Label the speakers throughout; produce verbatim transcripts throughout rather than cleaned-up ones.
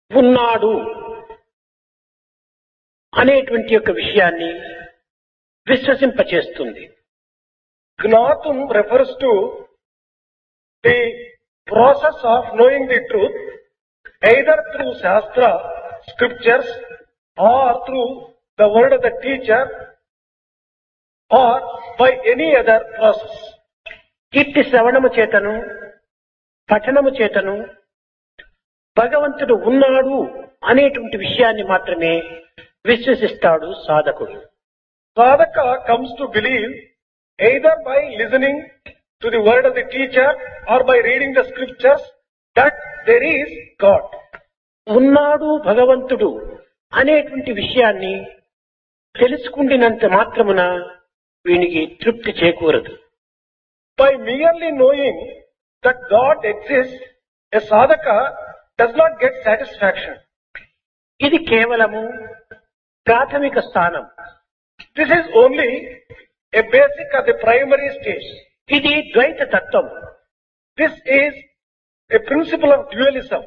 Speaker 1: ఉన్నాడు అనేటువంటి యొక్క విషయాన్ని విశ్వసింపచేస్తుంది.
Speaker 2: Gnatum refers to the process of knowing the truth either through Shastra, scriptures, or through the word of the teacher, or by any other process.
Speaker 1: ఇట్టి శ్రవణము చేతను పఠనము చేతను భగవంతుడు ఉన్నాడు అనేటువంటి విషయాన్ని మాత్రమే విశ్వసిస్తాడు సాధకుడు.
Speaker 2: Sadhaka comes to believe either by listening to the word of the teacher or by reading the scriptures that there is God.
Speaker 1: ఉన్నాడు భగవంతుడు అనేటువంటి విషయాన్ని తెలుసుకుండినంత మాత్రమున వీనికి తృప్తి చేకూరదు.
Speaker 2: By merely knowing that God exists, a sadhaka does not get satisfaction.
Speaker 1: ఇది కేవలము ప్రాథమిక స్థానం.
Speaker 2: This is only a basic or the primary stage.
Speaker 1: ఇది ద్వైత తత్వం.
Speaker 2: This is a principle of dualism.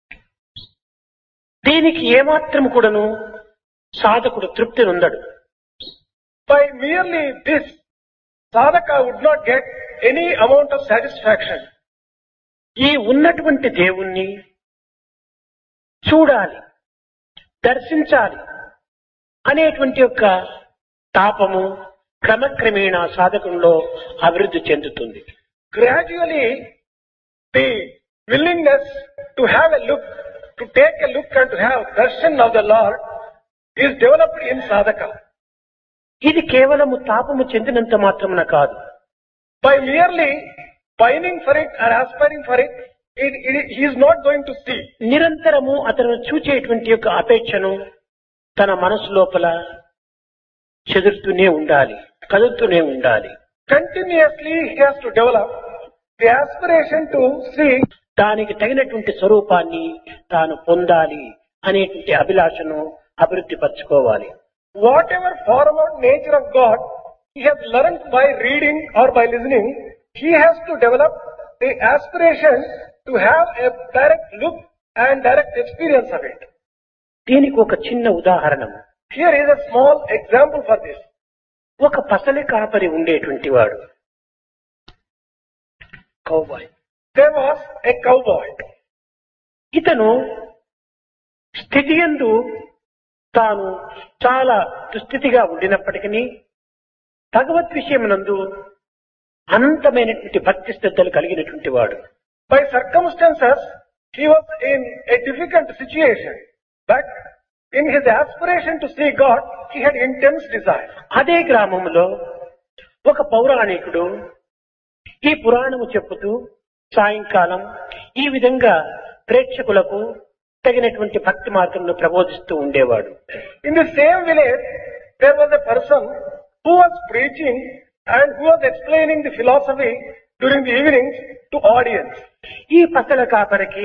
Speaker 1: దీనికి ఏమాత్రం కూడాను సాధకుడు తృప్తి నొందడు.
Speaker 2: By merely this, sadhaka would not get any amount of satisfaction.
Speaker 1: ఈ ఉన్నటువంటి దేవుణ్ణి చూడాలి, దర్శించాలి అనేటువంటి యొక్క తాపము క్రమక్రమేణా సాధకంలో అభివృద్ధి చెందుతుంది.
Speaker 2: Gradually, the willingness to have a look, to take a look and to have darshan of the Lord is developed in sadhaka.
Speaker 1: ఇది కేవలము తాపము చెందినంత మాత్రమున కాదు.
Speaker 2: By merely pining for it or aspiring for it, it, it, he is not going to see.
Speaker 1: నిరంతరము అతను చూచేటువంటి యొక్క అపేక్షను తన మనసు లోపల చెదురుతూనే ఉండాలి, కదులుతూనే ఉండాలి.
Speaker 2: Continuously he has to develop the aspiration to see.
Speaker 1: దానికి తగినటువంటి స్వరూపాన్ని తాను పొందాలి అనేటువంటి అభిలాషను అభివృద్ధి పరచుకోవాలి.
Speaker 2: Whatever form or nature of God he has learned by reading or by listening, he has to develop the aspiration to have a direct look and direct experience of it.
Speaker 1: దీనికి ఒక చిన్న ఉదాహరణ.
Speaker 2: Here is a small example for this.
Speaker 1: ఒక పసలి కాపరి ఉండేటువంటి వాడు, cowboy.
Speaker 2: There was a cowboy.
Speaker 1: ఇతను స్థితియందు తాను చాలా దుస్థితిగా ఉండినప్పటికీ భగవత్ విషయమునందు అనంతమైనటువంటి భక్తి శ్రద్ధలు కలిగినటువంటి వాడు.
Speaker 2: By circumstances, he was in a difficult situation, but in his aspiration to see God, he had intense desire.
Speaker 1: అదే గ్రామంలో ఒక పౌరాణికుడు ఈ పురాణము చెప్పుతూ సాయంకాలం ఈ విధంగా ప్రేక్షకులకు తగినటువంటి భక్తి మార్గంలో ప్రబోధిస్తూ ఉండేవాడు.
Speaker 2: In the same village, there was a person who was preaching and who was explaining the philosophy during the evenings to audience.
Speaker 1: ఈ పసల కాపరికి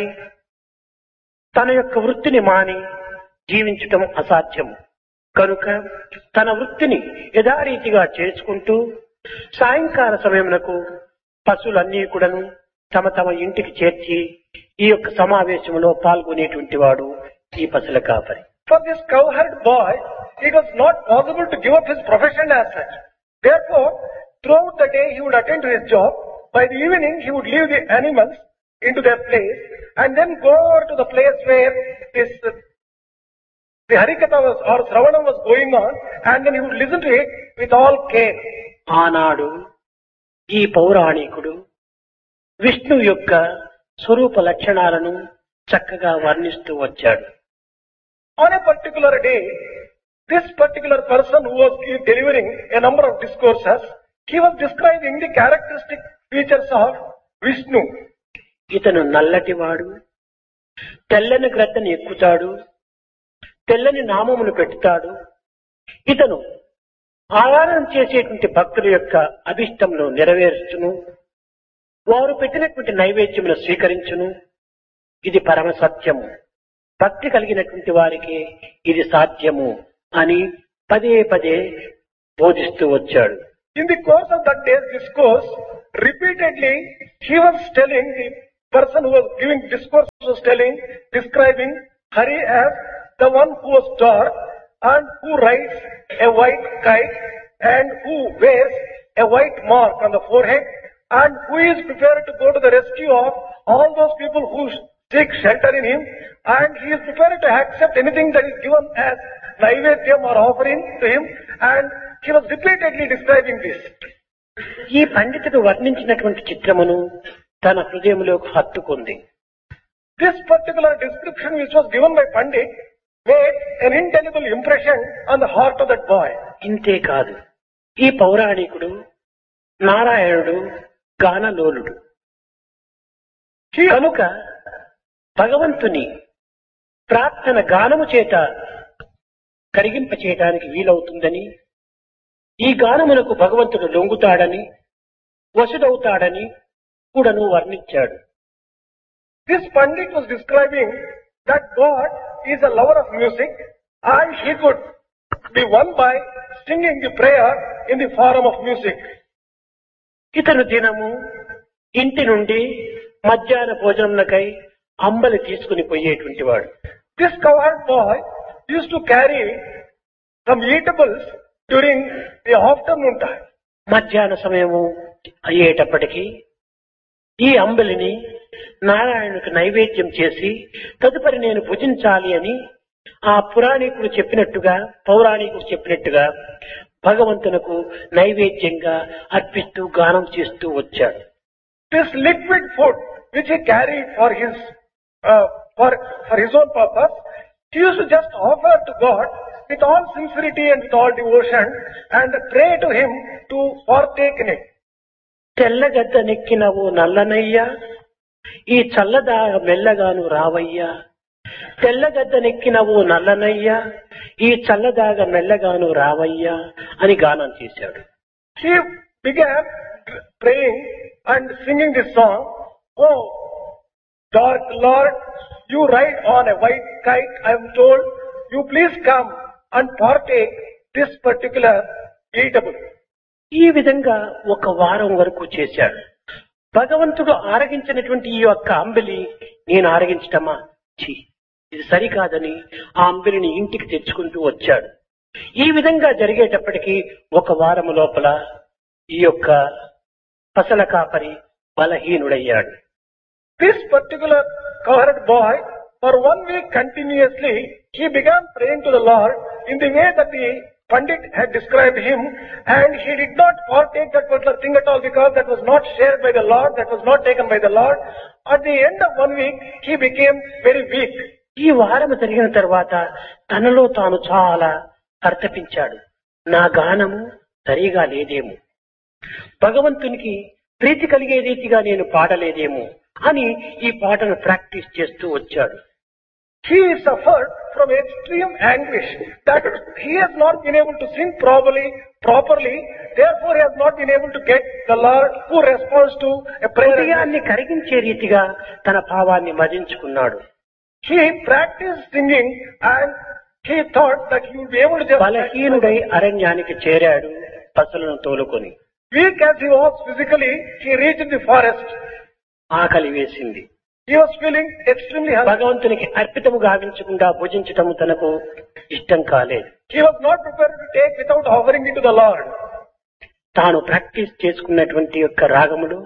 Speaker 1: తన యొక్క వృత్తిని మాని జీవించటం అసాధ్యం కనుక తన వృత్తిని యథారీతిగా చేసుకుంటూ సాయంకాల సమయమునకు పశువులన్నీ కూడాను తమ తమ ఇంటికి చేర్చి ఈ యొక్క సమావేశంలో పాల్గొనేటువంటి వాడు ఈ పసల కాపరి.
Speaker 2: For this cowherd boy, it was not possible to give up his profession as such. Therefore, throughout the day he would attend to his job. By the evening, he would leave the animals into their place and then go over to the place where this uh, the Harikatha was or Sravanam was going on, and then he would listen to it with all care.
Speaker 1: ఆనాడు ఈ పౌరాణికుడు విష్ణు యొక్క స్వరూప లక్షణాలను చక్కగా వర్ణిస్తూ వచ్చాడు.
Speaker 2: On a particular day, this particular person who was delivering a number of discourses, he was describing the characteristic features of Vishnu.
Speaker 1: ఇతను నల్లటివాడు, తెల్లని గ్రద్దను ఎక్కుతాడు, తెల్లని నామమును పెట్టుతాడు. ఇతను ఆరాధన చేసేటువంటి భక్తుల యొక్క అభిష్టమును నెరవేర్చును, వారు పెట్టినటువంటి నైవేద్యమును స్వీకరించును. ఇది పరమ సత్యము, భక్తి కలిగినటువంటి వారికి ఇది సాధ్యము అని పదే పదే బోధిస్తూ వచ్చాడు.
Speaker 2: In the course of that day's discourse, repeatedly he was telling, the person who was giving discourse was telling, describing Hari as the one who was dark and who rides a white kite and who wears a white mark on the forehead and who is prepared to go to the rescue of all those people who seek shelter in him, and he is prepared to accept anything that is given as naivedyam or offering to him, and he was repeatedly describing this.
Speaker 1: ఈ పండితుడు వర్ణించినటువంటి చిత్రమును తన హృదయంలోకి హత్తుకుంది.
Speaker 2: This particular description which was given by Pandit made an indelible impression on the heart of that boy.
Speaker 1: ఇంతే కాదు, ఈ పౌరాణికుడు నారాయణుడు గానలోలుడు కనుక భగవంతుని ప్రార్థన గానము చేత కరిగింప చేయడానికి వీలవుతుందని, ఈ గానమునకు భగవంతుడు లొంగుతాడని, వశుడవుతాడని కూడాను వర్ణించాడు.
Speaker 2: This Pandit was describing that God is a lover of music and he could be won by singing the prayer in the form of music.
Speaker 1: ఇతను దినము ఇంటి నుండి మధ్యాహ్న భోజనమునకై అంబలి తీసుకుని పోయేటువంటి వాడు.
Speaker 2: This cowherd boy used to carry some eatables during the afternoon time.
Speaker 1: మధ్యాహ్న సమయము అయ్యేటప్పటికీ ఈ అంబలిని నారాయణునికి నైవేద్యం చేసి తదుపరి నేను భుజించాలి అని ఆ పురాణికుడు చెప్పినట్టుగా పౌరాణికుడు చెప్పినట్టుగా భగవంతునకు నైవేద్యంగా అర్పిస్తూ గానం చేస్తూ వచ్చాడు.
Speaker 2: This liquid food which he carried for his uh, for for his own purpose, he used to just offer to God with all sincerity and with all devotion and pray to him to partake in it.
Speaker 1: తెల్లగద్ద నెక్కినవు నల్లనయ్యా, ఈ చల్లదా మెల్లగాను రావయ్యా, తెల్లగద్ద నెక్కినవు నల్లనయ్యా, ఈ చల్లదాగా మెల్లగాను రావయ్యా అని గానం చేశాడు.
Speaker 2: He began praying and singing this song. Oh, dark Lord, you ride on a white kite, I am told. You please come and partake this particular eatable.
Speaker 1: ఈ విధంగా ఒక వారం వరకు చేశాడు. భగవంతుడు ఆరగించినటువంటి ఈ యొక్క అంబలి నేను ఆరగించటమా, ఛీ ఇది సరికాదని ఆ అంబలిని ఇంటికి తెచ్చుకుంటూ వచ్చాడు. ఈ విధంగా జరిగేటప్పటికీ ఒక వారం లోపల ఈ యొక్క పసల కాపరి బలహీనుడయ్యాడు.
Speaker 2: This particular cowherd boy, for one week continuously, he began praying to the Lord in the way that the Pandit had described him, and he did not partake that particular thing at all because that was not shared by the Lord, that was not taken by the Lord. At the end of one week, he became very weak.
Speaker 1: ఈ వారం జరిగిన తర్వాత తనలో తాను చాలా అర్థపించాడు. నా గానము సరిగా లేదేమో, భగవంతునికి ప్రీతి కలిగే రీతిగా నేను పాడలేదేమో అని ఈ పాటను ప్రాక్టీస్ చేస్తూ వచ్చాడు.
Speaker 2: He suffered from extreme anguish that he has not been able to sing properly, properly. Therefore, he has not been able to get the Lord who responds to a prayer.
Speaker 1: హృదయాన్ని కరిగించే రీతిగా తన భావాన్ని మదించుకున్నాడు.
Speaker 2: He practiced singing and he thought that he would be able to just...
Speaker 1: బలహీనుడై అరణ్యానికి చేరాడు పశువులను తోలుకొని.
Speaker 2: Weak as he was physically, he reached the forest.
Speaker 1: ఆకలి వేసింది.
Speaker 2: He was feeling extremely hungry.
Speaker 1: భగవంతునికి అర్పితము గావించకుండా భుజించటము తనకు ఇష్టం కాలేదు.
Speaker 2: He was not prepared to take without offering it to the Lord.
Speaker 1: తాను ప్రాక్టీస్ చేసుకున్నటువంటి యొక్క రాగములు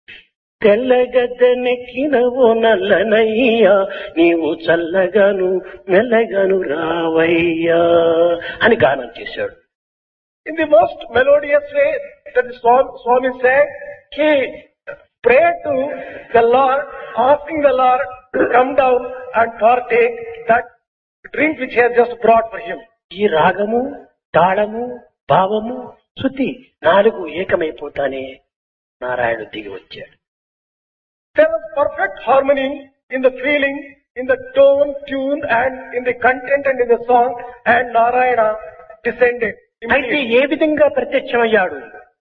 Speaker 1: తెల్లగద్ద నెక్కినవో నల్లనయ్యా, నీవు చల్లగాను మెల్లగాను రావయ్యా అని గానం చేశాడు.
Speaker 2: In the most melodious way that the Swami said, he prayed to the Lord, asking the Lord to come down and partake that drink which he had just brought for him.
Speaker 1: ఈ రాగము, తాళము, భావము, శృతి నాలుగు ఏకమైపోతానే నారాయణుడు దిగి వచ్చాడు.
Speaker 2: There was perfect harmony in the feeling, in the tone, tune, and in the content and in the song, and Narayana descended.
Speaker 1: అయితే ఏ విధంగా ప్రత్యక్షమయ్యాడు?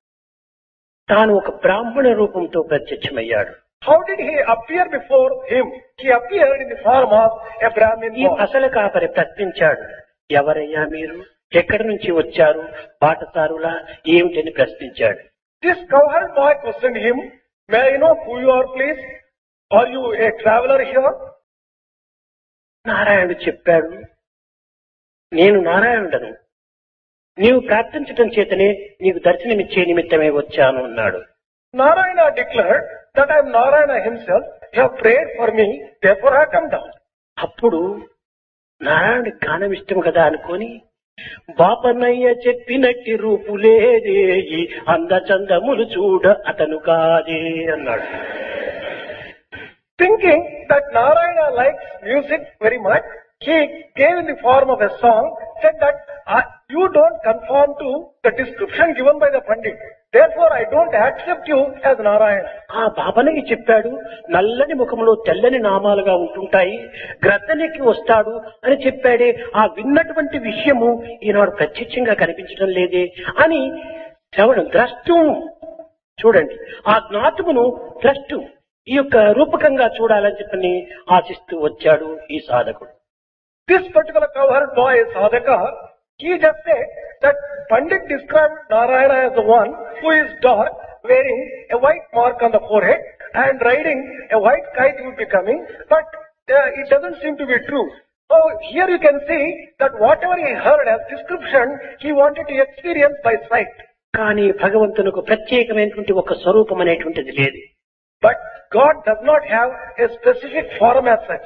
Speaker 1: తాను ఒక బ్రాహ్మణ రూపంతో ప్రత్యక్షమయ్యాడు.
Speaker 2: How did he appear before him? He appeared in the form of a Brahmin
Speaker 1: ఈ
Speaker 2: boy.
Speaker 1: పసల కాపరి ప్రశ్నించాడు, ఎవరయ్యా మీరు, ఎక్కడి నుంచి వచ్చారు, బాటసారులా ఏమిటని ప్రశ్నించాడు.
Speaker 2: This cowherd boy questioned him, may I know who you are, please? Are you a traveler here?
Speaker 1: నారాయణుడు చెప్పాడు, నేను నారాయణుడను, నీవు ప్రార్థించటం చేతనే నీకు దర్శనమిచ్చే నిమిత్తమే వచ్చాను అన్నాడు.
Speaker 2: Narayana declared that I am Narayana himself. You have prayed for me, therefore I have come down.
Speaker 1: అప్పుడు నారాయణుడి గానం ఇష్టం కదా అనుకొని, బాపనయ్య చెప్పినట్టి రూపులేదే ఈ అందచందములు చూడ అతను కాదే అన్నాడు.
Speaker 2: Thinking that Narayana likes music very much, he gave in the form of a song, said that uh, you don't conform to the description given by the Pandit. Therefore I don't accept you as Narayana.
Speaker 1: ఆ బాపనయ్య చెప్పాడు, నల్లని ముఖంలో తెల్లని నామాలుగా ఉంటుంటాయి, గ్రద్దనెక్కి వస్తాడు అని చెప్పాడే, ఆ విన్నటువంటి విషయము ఈనాడు ప్రత్యక్షంగా కనిపించడం లేదే అని శ్రవణం ద్రష్టం. చూడండి, ఆ జ్ఞాతమును ద్రష్టం ఈ యొక్క రూపకంగా చూడాలని చెప్పని ఆశిస్తూ వచ్చాడు ఈ సాధకుడు.
Speaker 2: This particular cowherd boy, Sadhaka, he just said that Pandit described Narayana as the one who is dark, wearing a white mark on the forehead and riding a white kite he would be coming, but uh, it doesn't seem to be true. So here you can see that whatever he heard as description, he wanted to experience by sight.
Speaker 1: కానీ భగవంతునికి ప్రత్యేకమైనటువంటి ఒక స్వరూపం అనేటువంటిది లేదు.
Speaker 2: But God does not have a specific form as such.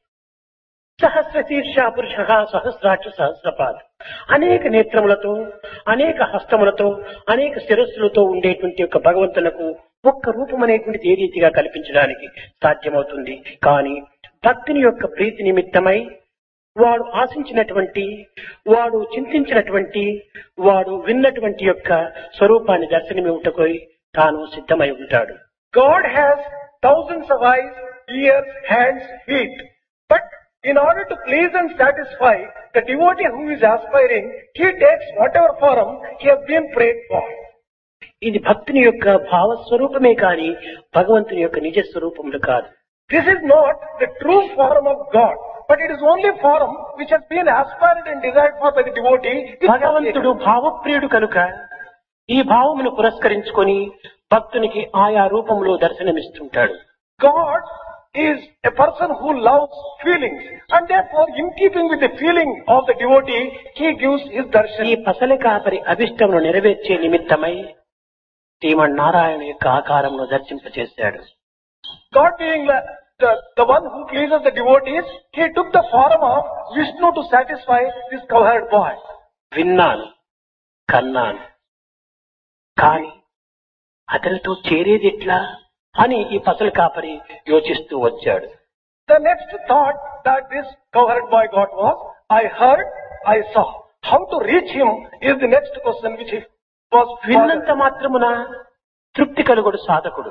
Speaker 1: సహస్ర శీర్ష పురుష సహస్రాక్ష సహస్రపాద, అనేక నేత్రములతో, అనేక హస్తములతో, అనేక శిరస్సులతో ఉండేటువంటి యొక్క భగవంతునకు ఒక్క రూపం అనేటువంటిది ఏ రీతిగా కల్పించడానికి సాధ్యమవుతుంది? కానీ భక్తుని యొక్క ప్రీతి నిమిత్తమై వాడు ఆశించినటువంటి, వాడు చింతించినటువంటి, వాడు విన్నటువంటి యొక్క స్వరూపాన్ని దర్శనమివ్వటకు తాను సిద్ధమై ఉంటాడు.
Speaker 2: God has thousands of eyes, ears, hands, feet. But in order to please and satisfy the devotee who is aspiring, he takes whatever form he has been prayed for.
Speaker 1: ఇది భక్తుని యొక్క భావస్వరూపమే కాని భగవంతుని యొక్క నిజ స్వరూపములు కాదు.
Speaker 2: This is not the true form of God, but it is only form which has been aspired and desired for by the devotee.
Speaker 1: భగవంతుడు భావప్రియుడు కనుక ఈ భావమును పురస్కరించుకొని భక్తునికి ఆయా రూపంలో దర్శనమిస్తుంటాడు.
Speaker 2: God is a person who loves feelings, and therefore in keeping with the feeling of the devotee, he gives his darshan.
Speaker 1: ఈ పసల కాపరి అభిష్టమును నెరవేర్చే నిమిత్తమై శ్రీమన్నారాయణ యొక్క ఆకారమును దర్శింపచేశాడు.
Speaker 2: God being the, the, the one who pleases the devotees, he took the form of Vishnu to satisfy this cowherd boy.
Speaker 1: విన్నాను, కన్నాను, కాని అతనితో చేరేది ఎట్లా అని ఈ పసల కాపరి యోచిస్తూ వచ్చాడు.
Speaker 2: The next thought that this cowherd boy got was, I heard, I saw. How to reach him is the next question which he was.
Speaker 1: విన్నంత మాత్రమున తృప్తి కలుగుడు సాధకుడు.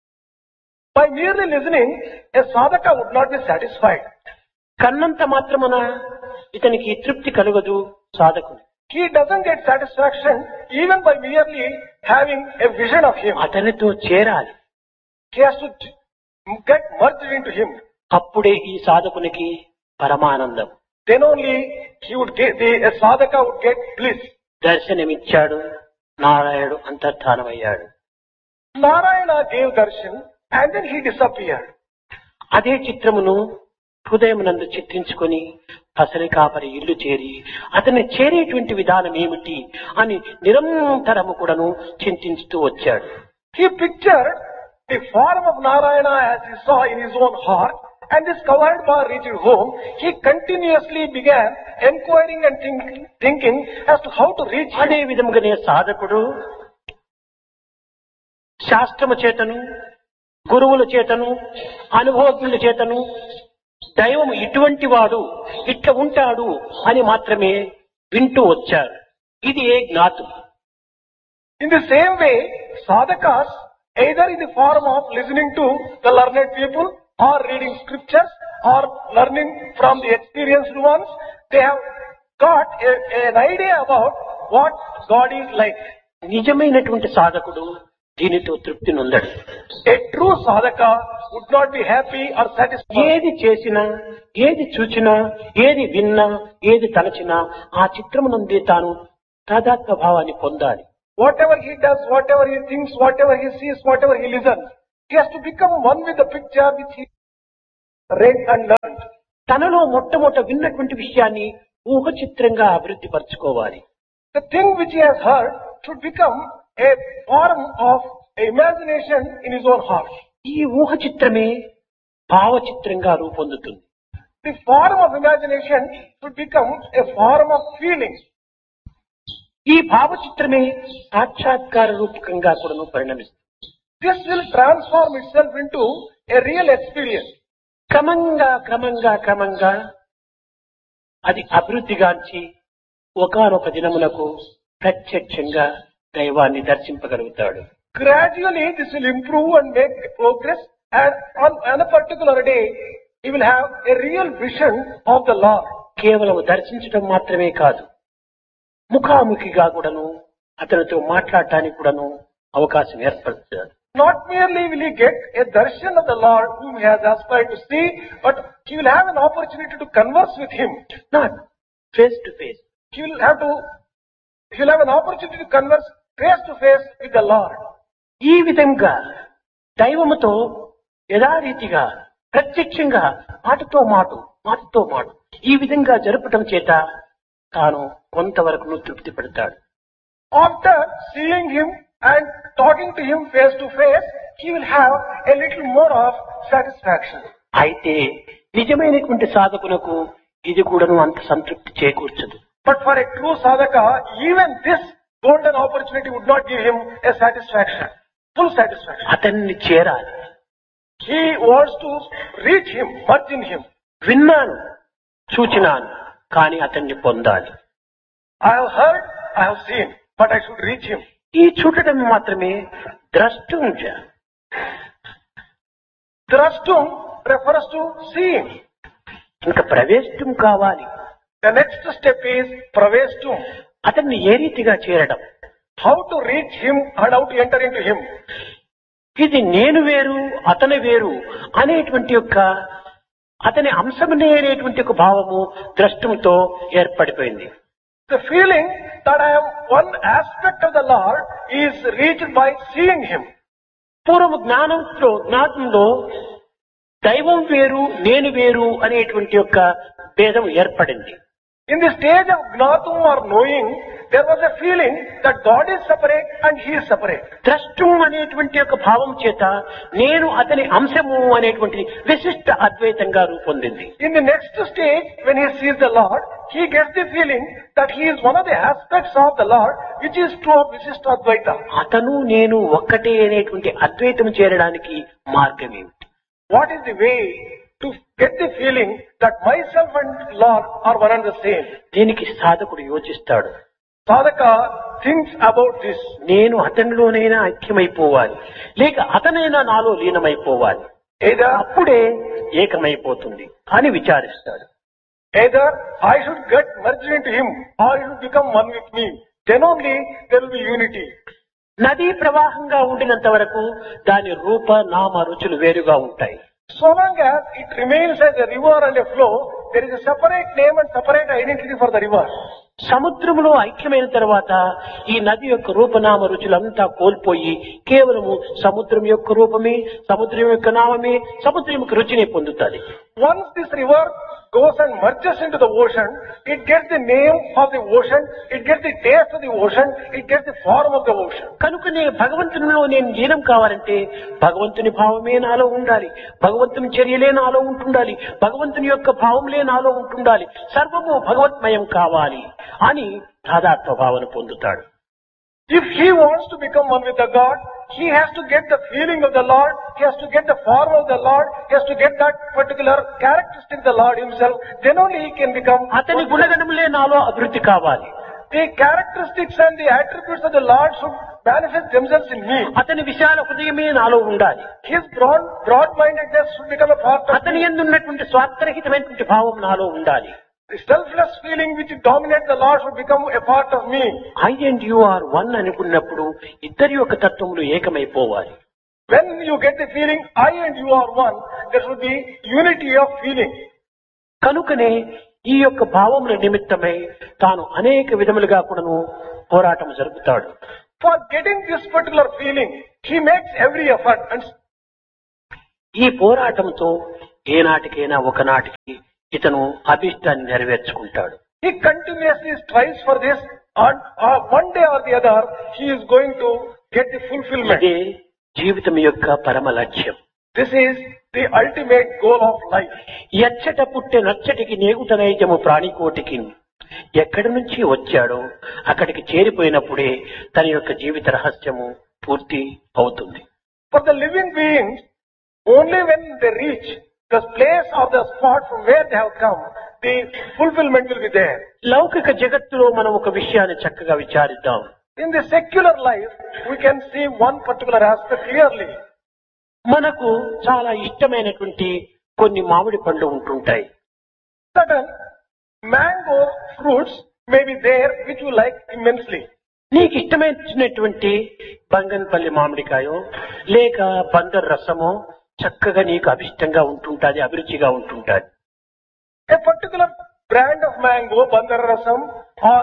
Speaker 2: By merely listening, a sadhaka would not be satisfied.
Speaker 1: కన్నంత మాత్రమున ఇతనికి తృప్తి కలుగదు సాధకుడు.
Speaker 2: He doesn't get satisfaction even by merely having a vision of him.
Speaker 1: అతనితో చేరాలి.
Speaker 2: He has to get merged into him.
Speaker 1: అప్పుడే ఈ సాధకునికి పరమానందం.
Speaker 2: Then only he would get, the a sadhaka would get bliss.
Speaker 1: దర్శనమిచ్చాడు, నారాయణుడు అంతర్ధానమయ్యాడు.
Speaker 2: Narayana gave darshan and then he disappeared.
Speaker 1: అదే చిత్రమును హృదయమునందు చిత్రించుకొని పసలి కాపరి ఇల్లు చేరి అతన్ని చేరేటువంటి విధానం ఏమిటి అని నిరంతరము కూడాను చింతించుతూ వచ్చాడు.
Speaker 2: He pictured the form of Narayana as he saw in his own heart, and this cowherd boy reached home. He continuously began enquiring and thinking, thinking as to how to reach him.
Speaker 1: అదే విధముగానే సాధకుడు శాస్త్రము చేతను, గురువుల చేతను, అనుభవజ్ఞుల చేతను దైవము ఇటువంటి వాడు, ఇట్లా ఉంటాడు అని మాత్రమే వింటూ వచ్చారు. ఇది ఏ జ్ఞాతం.
Speaker 2: In the same way, sadhakas, either in the form of listening to the learned people or reading scriptures or learning from the experienced ones, they have got a, an idea about what God is like.
Speaker 1: నిజమైనటువంటి సాధకుడు దీనితో తృప్తి నొందడు.
Speaker 2: A true sadhaka would not be happy or satisfied.
Speaker 1: ఏది చేసినా, ఏది చూచినా, ఏది విన్నా, ఏది తలచినా ఆ చిత్రమునందే తాను తాదాత్మ్య భావాన్ని పొందాలి.
Speaker 2: Whatever he does, whatever he thinks, whatever he sees, whatever he listens, he has to become one with the picture which he read and learned.
Speaker 1: తనలో మొట్టమొదట విన్నటువంటి విషయాన్ని ఊహ చిత్రంగా అభివృద్ధి పరచుకోవాలి.
Speaker 2: The thing which he has heard should become a form of imagination in his own heart.
Speaker 1: ఈ ఊహ చిత్రమే భావ చిత్రంగా రూపొందుతుంది.
Speaker 2: The form of imagination should become a form of feeling.
Speaker 1: ఈ భావ చిత్రమే సాక్షాత్కార రూపకంగా కూడా పరిణమిస్తుంది.
Speaker 2: This will transform itself into a real experience.
Speaker 1: క్రమంగా క్రమంగా క్రమంగా అది అభివృద్ధిగాంచి ఒకానొక దినములకు ప్రత్యక్షంగా దైవాన్ని దర్శింపగలుగుతాడు.
Speaker 2: Gradually this will improve and make progress, and on, on a particular day he will have a real vision of the Lord.
Speaker 1: కేవలం దర్శించడం మాత్రమే కాదు, ముఖాముఖిగా కూడాను అతనితో మాట్లాడటానికి కూడాను అవకాశం ఏర్పడుతుంది.
Speaker 2: Not merely will he get a darshan of the Lord whom he has aspired to see, but he will have an opportunity to converse with him.
Speaker 1: Not face to face.
Speaker 2: He will have to, he will have an opportunity to converse face to face with the Lord.
Speaker 1: ఈ విధంగా దైవముతో యథారీతిగా ప్రత్యక్షంగా మాటతో మాటు మాటతో మాటు ఈ విధంగా జరపటం చేత తాను కొంతవరకు తృప్తి పడతాడు.
Speaker 2: After seeing him and talking to him face to face, he will have a little more of satisfaction.
Speaker 1: అయితే నిజమైనటువంటి సాధకునకు ఇది కూడాను అంత సంతృప్తి చేకూర్చదు.
Speaker 2: But for a true sadhaka, even this golden opportunity would not give him a satisfaction, full satisfaction.
Speaker 1: అతన్ని చేరాలి.
Speaker 2: He wants to reach him, merge in him.
Speaker 1: విన్నాను, చూచినాను, కానీ అతన్ని పొందాలి.
Speaker 2: I have heard, I have seen, but I should reach him.
Speaker 1: ఈ చూడటం మాత్రమే ద్రష్టుంజ.
Speaker 2: Drashtum refers to seeing.
Speaker 1: ఇంకా ప్రవేశం కావాలి.
Speaker 2: The next step is praveshtum.
Speaker 1: అతన్ని ఏ రీతిగా చేరడం,
Speaker 2: How to reach him and how to enter into him.
Speaker 1: ఇది నేను వేరు అతని వేరు అనేటువంటి యొక్క అతని అంశమనే అనేటువంటి ఒక భావము ద్రష్టంతో ఏర్పడిపోయింది.
Speaker 2: The feeling that I am one aspect of the Lord is reached by seeing him.
Speaker 1: పూర్వ జ్ఞానంలో జ్ఞానంలో దైవం వేరు నేను వేరు అనేటువంటి యొక్క భేదం ఏర్పడింది.
Speaker 2: In the stage of gnatum or knowing, there was a feeling that God is separate and he is separate.
Speaker 1: ద్రష్టం అనేటువంటి యొక్క భావం చేత నేను అతని అంశము అనేటువంటి విశిష్ట అద్వైతంగా రూపొందింది.
Speaker 2: In the next stage, when he sees the Lord, he gets the feeling that he is one of the aspects of the Lord, which is true of Visishta Advaita.
Speaker 1: అతను నేను ఒక్కటే అనేటువంటి అద్వైతం చేరడానికి మార్గం ఏమిటి?
Speaker 2: What is the way to get the feeling that myself and Lord are one and the same?
Speaker 1: దీనికి సాధకుడు యోచిస్తాడు.
Speaker 2: Sadhaka thinks about this.
Speaker 1: నేను అతనిలోనైనా ఐక్యమైపోవాలి, లేక అతనైనా నాలో లీనమైపోవాలి,
Speaker 2: Either,
Speaker 1: అప్పుడే ఏకమైపోతుంది అని విచారిస్తాడు.
Speaker 2: either I should get merged into him or he should become one with me. Then only there will be unity.
Speaker 1: నదీ ప్రవాహంగా ఉండినంత వరకు దాని రూప నామ రుచులు వేరుగా ఉంటాయి.
Speaker 2: So long as it remains as a river and a flow, there is a separate name and separate identity for the river.
Speaker 1: సముద్రములో ఐక్యమైన తర్వాత ఈ నది యొక్క రూపనామ రుచులంతా కోల్పోయి కేవలము సముద్రం యొక్క రూపమే, సముద్రం యొక్క నామమే, సముద్రం యొక్క రుచిని పొందుతుంది.
Speaker 2: Once this river goes and merges into the ocean, it gets the name of the ocean, it gets the taste of the ocean, it gets the form of the ocean.
Speaker 1: కనుకనే భగవంతునిలో నేను లీనం కావాలంటే భగవంతుని భావమే నాలో ఉండాలి, భగవంతుని చర్యలే నాలో ఉంటుండాలి, భగవంతుని యొక్క భావంలే నాలో ఉంటుండాలి, సర్వము భగవత్మయం కావాలి అని తాదాత్మ భావన పొందుతాడు.
Speaker 2: If he wants to become one with the God, he has to get the feeling of the Lord, he has to get the form of the Lord, he has to get that particular characteristic of the Lord himself, then only he can become.
Speaker 1: అతని గుణగణములే నాలో అభివృద్ధి కావాలి.
Speaker 2: The characteristics and the attributes of the Lord should manifest themselves in me.
Speaker 1: అతని విశాల హృదయమే నాలో ఉండాలి.
Speaker 2: His broad, broad-mindedness should become a part of
Speaker 1: అతని
Speaker 2: me.
Speaker 1: యందు ఉన్నటువంటి స్వార్థరహితమైనటువంటి భావం నాలో ఉండాలి.
Speaker 2: The selfless feeling which dominates the Lord should become a part of me.
Speaker 1: I and you are one అనుకున్నప్పుడు ఇద్దరి యొక్క తత్వములు ఏకమైపోవాలి.
Speaker 2: When you get the feeling I and you are one, there should be unity of feeling.
Speaker 1: కనుకనే ఈ యొక్క భావముల నిమిత్తమై తాను అనేక విధములుగా కూడాను పోరాటం జరుపుతాడు.
Speaker 2: For getting this particular feeling, he makes every effort. And
Speaker 1: ఈ పోరాటంతో ఏనాటికైనా ఒకనాటికి ఇతను అభిష్టాన్ని నెరవేర్చుకుంటాడు.
Speaker 2: He continuously strives for this, and uh, one day or the other, he is going to get the fulfillment.
Speaker 1: ఇదే జీవితం యొక్క పరమ లక్ష్యం.
Speaker 2: This is the ultimate goal of life.
Speaker 1: ఎచ్చట పుట్టే నచ్చటికి నేగుట నైజము ప్రాణికోటికి ఎక్కడి నుంచి వచ్చాడో అక్కడికి చేరిపోయినప్పుడే తన యొక్క జీవిత రహస్యము పూర్తి అవుతుంది.
Speaker 2: For the living beings, only when they reach the place or the spot from where they have come, the fulfillment will be there.
Speaker 1: లౌకిక జగత్తులో మనం ఒక విషయాన్ని చక్కగా విచారిద్దాం.
Speaker 2: In the secular life, we can see one particular aspect clearly.
Speaker 1: మనకు చాలా ఇష్టమైనటువంటి కొన్ని మామిడి పండ్లు ఉంటుంటాయి.
Speaker 2: Certain mango fruits may be there which you like immensely.
Speaker 1: నీకు ఇష్టమైనటువంటి బంగన్పల్లి మామిడికాయో లేక బందర్ రసమో చక్కగా నీకు అభిష్టంగా ఉంటుంటాది, అభిరుచిగా ఉంటుంటాది.
Speaker 2: A particular brand of mango, bandara rasam, or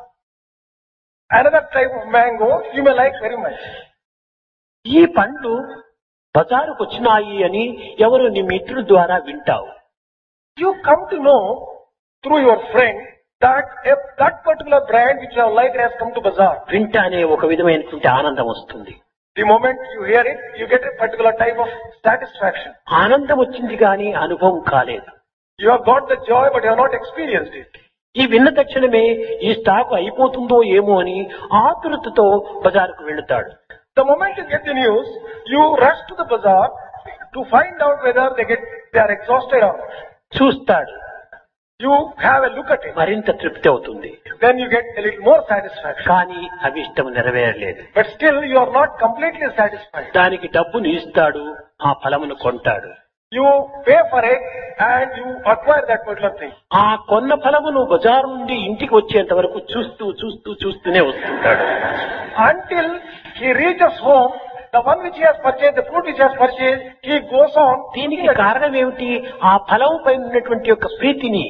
Speaker 2: another type of mango, you may like very much.
Speaker 1: ఈ పండ్లు బజారుకు వచ్చినాయి అని ఎవరు నీ మిత్రుల ద్వారా వింటావు.
Speaker 2: You come to know through your friend that if that particular brand which you have liked has come to bazaar.
Speaker 1: వింటానే ఒక విధమైనటువంటి ఆనందం వస్తుంది.
Speaker 2: The moment you hear it, you get a particular type of satisfaction.
Speaker 1: ఆనందం వచ్చింది కానీ అనుభవం కాలేదు.
Speaker 2: You have got the joy but you have not experienced it.
Speaker 1: ఈ విన్న తక్షణమే ఈ స్టాక్ అయిపోతుందో ఏమో అని ఆతురతతో బజారుకు వెళుతాడు.
Speaker 2: The moment you get the news, you rush to the bazaar to find out whether they get they are exhausted or not.
Speaker 1: చూస్తాడు,
Speaker 2: You have a look at it.
Speaker 1: మరింత తృప్తి అవుతుంది.
Speaker 2: Then you get a little more satisfaction.
Speaker 1: కానీ అభిష్టం నెరవేరలేదు.
Speaker 2: But still you are not completely satisfied.
Speaker 1: దానికి డబ్బును ఇస్తాడు, ఆ ఫలమును కొంటాడు.
Speaker 2: You pay for it and you acquire that particular thing.
Speaker 1: ఆ కొన్న ఫలమును బజారు నుండి ఇంటికి వచ్చేంత వరకు చూస్తూ చూస్తూ చూస్తూనే వస్తుంటాడు.
Speaker 2: Until he reaches home, the one which he has purchased, the fruit which he has purchased, he goes on.
Speaker 1: దీనికి కారణం ఏమిటి? ఆ ఫలం పైన ఉన్నటువంటి యొక్క ప్రీతిని.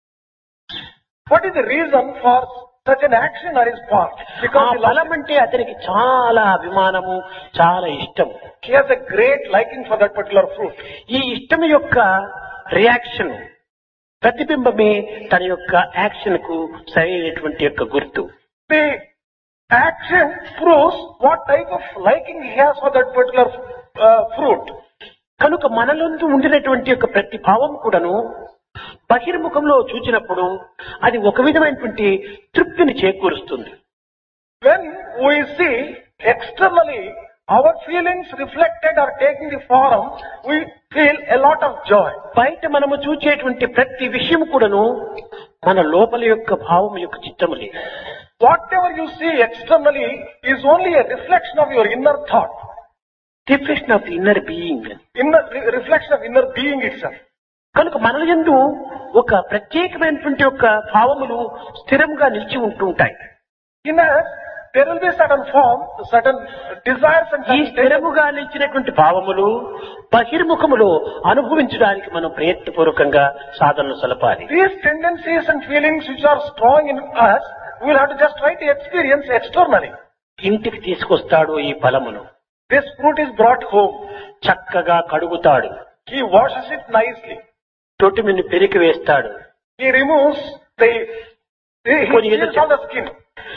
Speaker 2: What is the reason for such an action on his part?
Speaker 1: ఆ
Speaker 2: Because he,
Speaker 1: ఫలం
Speaker 2: loves it.
Speaker 1: అంటే అతనికి చాలా అభిమానము, చాలా ఇష్టం.
Speaker 2: He has a great liking for that particular fruit.
Speaker 1: ఈ ఇష్టం యొక్క రియాక్షన్ ప్రతిబింబమే తన యొక్క యాక్షన్ కు సరైనటువంటి యొక్క గుర్తు.
Speaker 2: The action proves what type of liking he has for that particular uh, fruit.
Speaker 1: కనుక మనలో ఉండినటువంటి యొక్క ప్రతి భావం కూడాను బహిర్ముఖంలో చూచినప్పుడు అది ఒక విధమైనటువంటి తృప్తిని చేకూరుస్తుంది.
Speaker 2: When we see externally our feelings reflected or taking the form, we feel a lot of joy.
Speaker 1: బయట మనము చూచేటువంటి ప్రతి విషయం కూడాను మన లోపల యొక్క భావం యొక్క చిత్తములే.
Speaker 2: Whatever you see externally is only a reflection of your inner thought,
Speaker 1: reflection of inner being.
Speaker 2: inner re- reflection of inner being itself.
Speaker 1: కనుక మన యందు ఒక ప్రత్యేకమైనటువంటి యొక్క భావములు స్థిరంగా నిలిచి ఉంటుంటాయి.
Speaker 2: In us, there will be certain form, certain desires and
Speaker 1: ఈ
Speaker 2: certain
Speaker 1: స్థిరముగా నిలిచినటువంటి భావములు బహిర్ముఖములో అనుభవించడానికి మనం ప్రయత్నపూర్వకంగా సాధనలు సలపాలి.
Speaker 2: these tendencies and feelings which are strong in us, we will have to just try to experience externally.
Speaker 1: ఇంటికి తీసుకొస్తాడు ఈ ఫలమును,
Speaker 2: This fruit is brought home.
Speaker 1: చక్కగా కడుగుతాడు,
Speaker 2: He washes it nicely.
Speaker 1: తొటిమిని పెరికి వేస్తాడు,
Speaker 2: He removes the, he, he
Speaker 1: కొన్ని
Speaker 2: peels
Speaker 1: ఎదుట-
Speaker 2: all the skin.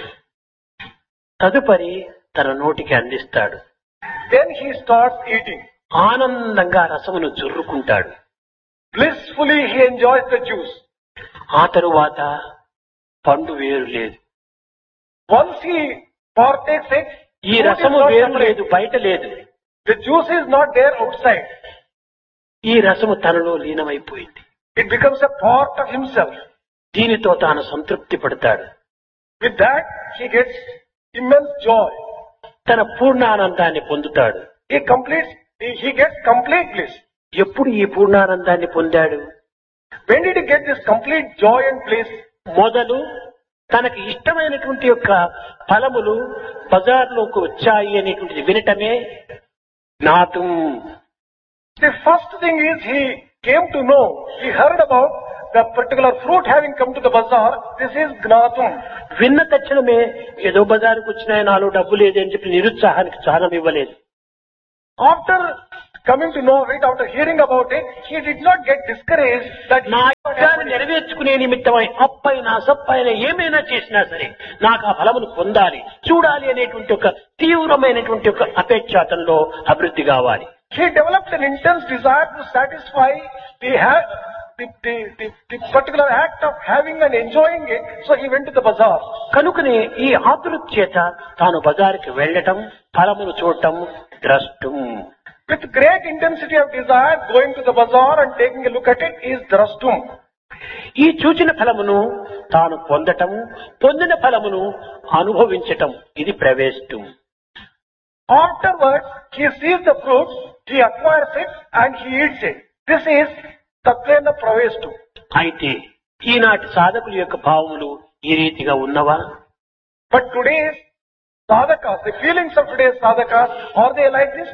Speaker 1: తదుపరి తన నోటికి అందిస్తాడు.
Speaker 2: Then he starts eating.
Speaker 1: ఆనందంగా రసమును జుర్రుకుంటాడు.
Speaker 2: Blissfully he enjoys the juice.
Speaker 1: ఆ తరువాత పండు వేరు లేదు,
Speaker 2: Once he partakes it,
Speaker 1: ఈ
Speaker 2: fruit is
Speaker 1: రసము
Speaker 2: not
Speaker 1: వేరు
Speaker 2: separate.
Speaker 1: లేదు, బయట లేదు.
Speaker 2: The juice is not there outside.
Speaker 1: ఈ రసము తనలో లీనమైపోయింది.
Speaker 2: It becomes a part of himself.
Speaker 1: దీనితో తాను సంతృప్తి పడతాడు.
Speaker 2: With that, he gets immense joy.
Speaker 1: తన పూర్ణానందాన్ని పొందుతాడు.
Speaker 2: He completes, he, he gets complete bliss.
Speaker 1: ఎప్పుడు ఈ పూర్ణానందాన్ని పొందాడు?
Speaker 2: When did he get this complete joy and bliss?
Speaker 1: మొదలు తనకి ఇష్టమైనటువంటి యొక్క ఫలములు బజార్లోకి వచ్చాయి అనేటువంటిది వినటమే జ్ఞాతం.
Speaker 2: The first thing is he came to know, he heard about the particular fruit having come to the bazaar. This is Gnatum.
Speaker 1: విన్న తక్షణమే ఏదో బజారుకు వచ్చినాయి, నాలో డబ్బు లేదని చెప్పి నిరుత్సాహానికి స్థానం ఇవ్వలేదు.
Speaker 2: After coming to know of it, after hearing about it, he did not get discouraged that he
Speaker 1: నా
Speaker 2: did not
Speaker 1: ఇష్టాన్ని
Speaker 2: have
Speaker 1: నెరవేర్చుకునే నిమిత్తమై అప్పైనా సప్పైనా ఏమైనా చేసినా సరే నాకు ఆ ఫలమును పొందాలి చూడాలి అనేటువంటి ఒక తీవ్రమైనటువంటి ఒక అపేక్ష అతనిలో అభివృద్ధి కావాలి.
Speaker 2: He developed an intense desire to satisfy the, ha- the, the, the, the particular act of having and enjoying it, so he went to the bazaar.
Speaker 1: కనుకనే ఈ ఆతృత చేత తాను బజారుకి వెళ్ళటం ఫలమును చూడటం ద్రష్టం.
Speaker 2: With great intensity of desire, going to the bazaar and taking a look at it is drashtum.
Speaker 1: ఈ చూచిన ఫలమును తాను పొందటం పొందిన ఫలమును అనుభవించటం ఇది ప్రవేశం.
Speaker 2: Afterwards, he sees the fruit, he acquires it and he eats it. This is tatvena praveshtu.
Speaker 1: అయితే ఈనాటి సాధకుల యొక్క భావములు ఈ రీతిగా ఉన్నవా?
Speaker 2: But today's sadhakas, the feelings of today's sadhakas, are they like this?